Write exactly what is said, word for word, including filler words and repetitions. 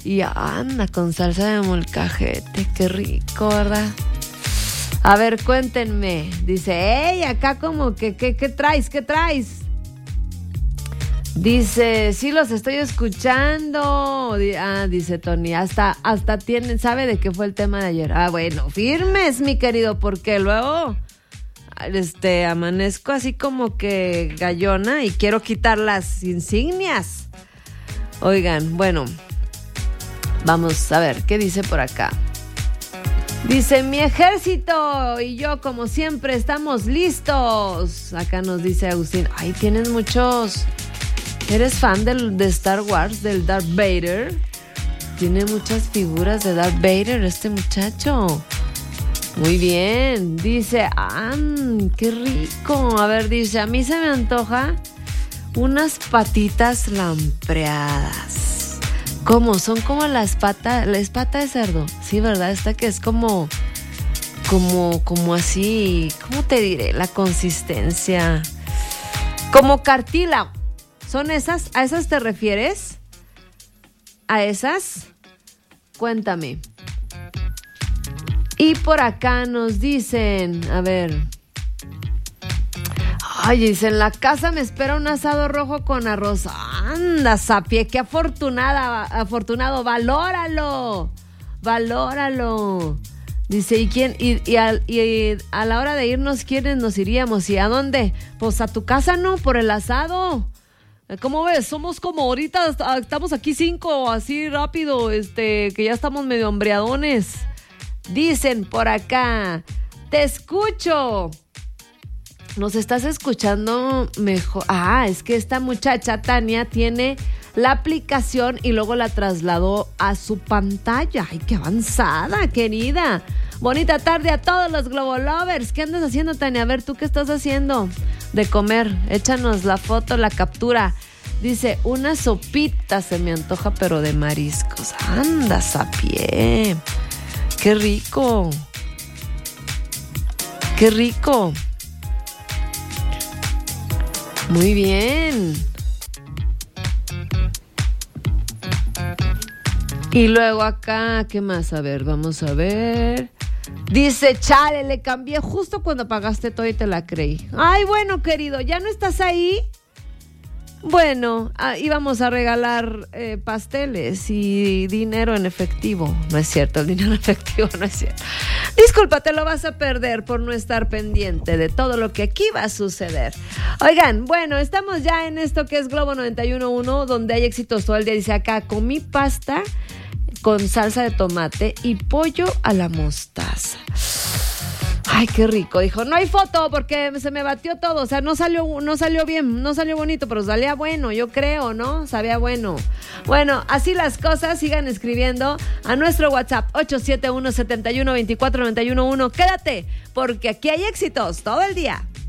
Y anda con salsa de molcajete, qué rico, ¿verdad? A ver, cuéntenme. Dice, hey, acá como que, ¿qué, qué traes? ¿Qué traes? Dice, sí los estoy escuchando. Ah, dice Tony, hasta, hasta tiene, sabe de qué fue el tema de ayer. Ah, bueno, firmes, mi querido, porque luego este, amanezco así como que gallona y quiero quitar las insignias. Oigan, bueno, vamos a ver, ¿qué dice por acá? Dice, mi ejército y yo, como siempre, estamos listos. Acá nos dice Agustín, ay, tienes muchos... ¿Eres fan del, de Star Wars, del Darth Vader? Tiene muchas figuras de Darth Vader este muchacho. Muy bien. Dice, ¡ah, qué rico! A ver, dice, a mí se me antoja unas patitas lampreadas. ¿Cómo? Son como las patas, la espata de cerdo. Sí, ¿verdad? Esta que es como, como, como así, ¿cómo te diré? La consistencia. Como cartílago. ¿Son esas? ¿A esas te refieres? ¿A esas? Cuéntame. Y por acá nos dicen, a ver. Ay, dice, en la casa me espera un asado rojo con arroz. Anda, Sapie, qué afortunada, afortunado, valóralo, valóralo. Dice, ¿y quién? Y, y, a, y a la hora de irnos, ¿quiénes nos iríamos? ¿Y a dónde? Pues a tu casa, ¿no? Por el asado. ¿Cómo ves? Somos como ahorita, estamos aquí cinco, así rápido, este, que ya estamos medio hambreadones. Dicen por acá, te escucho. ¿Nos estás escuchando mejor? Ah, es que esta muchacha, Tania, tiene la aplicación y luego la trasladó a su pantalla. ¡Ay, qué avanzada, querida! Bonita tarde a todos los Globo Lovers. ¿Qué andas haciendo, Tania? A ver, ¿tú qué estás haciendo de comer? Échanos la foto, la captura. Dice, una sopita se me antoja, pero de mariscos. ¡Anda, Sapie! ¡Qué rico! ¡Qué rico! Muy bien. Y luego acá, ¿qué más? A ver, vamos a ver. Dice, chale, le cambié justo cuando pagaste todo y te la creí. Ay, bueno, querido, ¿ya no estás ahí? Bueno, ah, íbamos a regalar eh, pasteles y dinero en efectivo. No es cierto, el dinero en efectivo no es cierto. Disculpa, te lo vas a perder por no estar pendiente de todo lo que aquí va a suceder. Oigan, bueno, estamos ya en esto que es Globo noventa y uno punto uno, donde hay éxitos todo el día. Dice acá, comí pasta con salsa de tomate y pollo a la mostaza. Ay, qué rico. Dijo, no hay foto porque se me batió todo. O sea, no salió, no salió bien, no salió bonito, pero salía bueno, yo creo, ¿no? Sabía bueno. Bueno, así las cosas. Sigan escribiendo a nuestro WhatsApp ocho siete uno, siete uno, dos cuatro nueve uno uno. Quédate, porque aquí hay éxitos todo el día.